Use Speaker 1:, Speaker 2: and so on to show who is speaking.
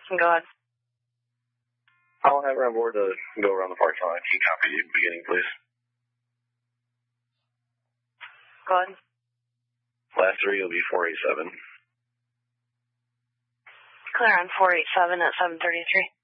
Speaker 1: Go ahead.
Speaker 2: I'll have her on board to go around the parking lot. Can you copy the beginning, please?
Speaker 1: Go ahead.
Speaker 2: Last three will be 487.
Speaker 1: Clear on 487 at 733.